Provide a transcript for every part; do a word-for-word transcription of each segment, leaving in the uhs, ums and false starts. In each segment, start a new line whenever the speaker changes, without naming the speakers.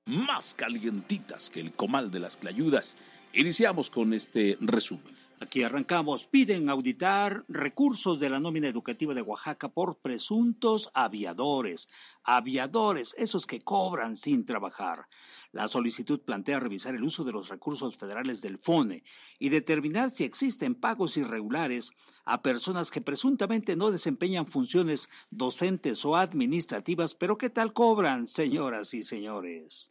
más calientitas que el comal de las clayudas. Iniciamos con este resumen.
Aquí arrancamos. Piden auditar recursos de la nómina educativa de Oaxaca por presuntos aviadores. Aviadores, esos que cobran sin trabajar. La solicitud plantea revisar el uso de los recursos federales del FONE y determinar si existen pagos irregulares a personas que presuntamente no desempeñan funciones docentes o administrativas, pero ¿qué tal cobran, señoras y señores?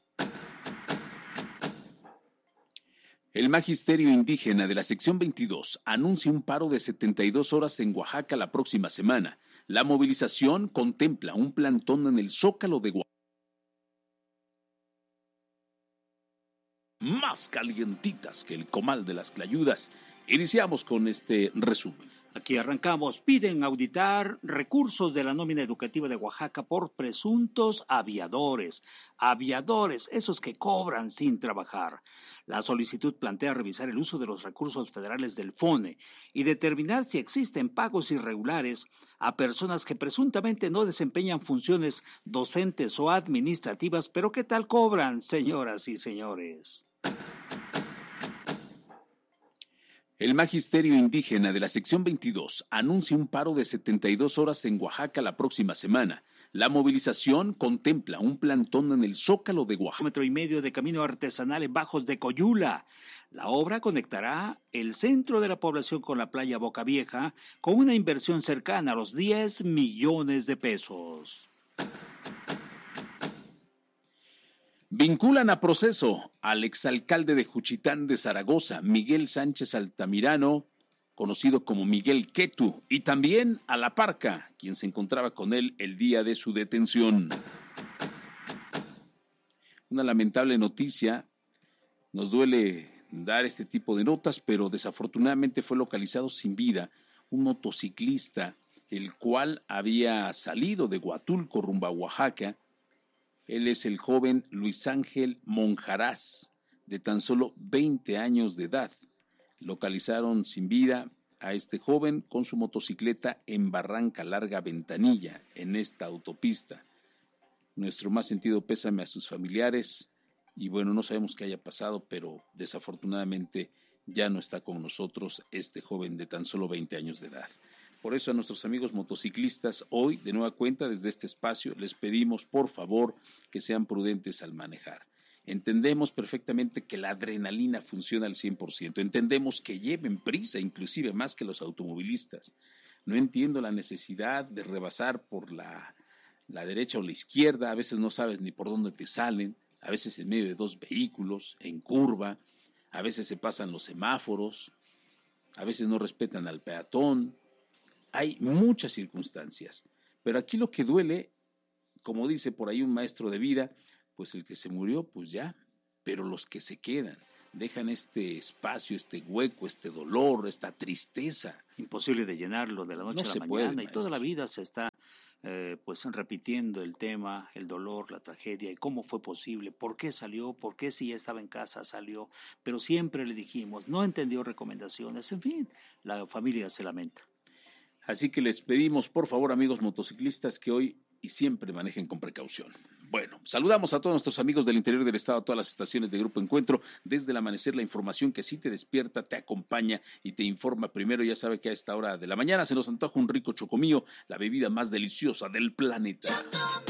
El Magisterio Indígena de la sección veintidós anuncia un paro de setenta y dos horas en Oaxaca la próxima semana. La movilización contempla un plantón en el Zócalo de Oaxaca. Más calientitas que el comal de las clayudas. Iniciamos con este resumen.
Aquí arrancamos. Piden auditar recursos de la nómina educativa de Oaxaca por presuntos aviadores. Aviadores, esos que cobran sin trabajar. La solicitud plantea revisar el uso de los recursos federales del FONE y determinar si existen pagos irregulares a personas que presuntamente no desempeñan funciones docentes o administrativas, pero ¿qué tal cobran, señoras y señores?
El Magisterio Indígena de la sección veintidós anuncia un paro de setenta y dos horas en Oaxaca la próxima semana. La movilización contempla un plantón en el Zócalo de Oaxaca.
Metro y medio de camino artesanal en Bajos de Coyula. La obra conectará el centro de la población con la playa Boca Vieja con una inversión cercana a los diez millones de pesos.
Vinculan a proceso al exalcalde de Juchitán de Zaragoza, Miguel Sánchez Altamirano, conocido como Miguel Quetu, y también a La Parca, quien se encontraba con él el día de su detención. Una lamentable noticia, nos duele dar este tipo de notas, pero desafortunadamente fue localizado sin vida un motociclista, el cual había salido de Huatulco rumbo a Oaxaca. Él es el joven Luis Ángel Monjarás, de tan solo veinte años de edad. Localizaron sin vida a este joven con su motocicleta en Barranca Larga Ventanilla, en esta autopista. Nuestro más sentido pésame a sus familiares y bueno, no sabemos qué haya pasado, pero desafortunadamente ya no está con nosotros este joven de tan solo veinte años de edad. Por eso a nuestros amigos motociclistas, hoy de nueva cuenta desde este espacio les pedimos por favor que sean prudentes al manejar. Entendemos perfectamente que la adrenalina funciona al cien por ciento, entendemos que lleven prisa inclusive más que los automovilistas. No entiendo la necesidad de rebasar por la, la derecha o la izquierda, a veces no sabes ni por dónde te salen, a veces en medio de dos vehículos, en curva, a veces se pasan los semáforos, a veces no respetan al peatón. Hay muchas circunstancias, pero aquí lo que duele, como dice por ahí un maestro de vida, pues el que se murió, pues ya, pero los que se quedan, dejan este espacio, este hueco, este dolor, esta tristeza.
Imposible de llenarlo de la noche
No
a
se
la
puede,
mañana, y toda la
maestro.
vida se está eh, pues repitiendo el tema, el dolor, la tragedia, y cómo fue posible, por qué salió, por qué si ya estaba en casa salió, pero siempre le dijimos, no entendió recomendaciones, en fin, la familia se lamenta.
Así que les pedimos, por favor, amigos motociclistas, que hoy y siempre manejen con precaución. Bueno, saludamos a todos nuestros amigos del interior del estado, a todas las estaciones de Grupo Encuentro. Desde el amanecer, la información que sí te despierta, te acompaña y te informa. Primero, ya sabe que a esta hora de la mañana se nos antoja un rico chocomillo, la bebida más deliciosa del planeta.